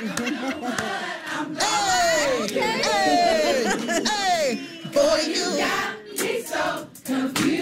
Hey, hey, hey, boy, you got me so confused.